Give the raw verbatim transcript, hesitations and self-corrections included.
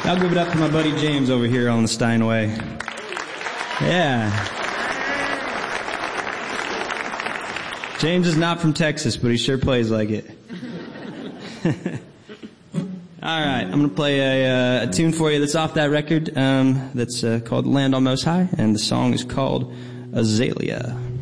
Y'all give it up for my buddy James over here on the Steinway. Yeah. James is not from Texas, but he sure plays like it. Alright, I'm gonna play a, uh, a tune for you that's off that record, um, that's uh, called Land on Most High, and the song is called Azalea.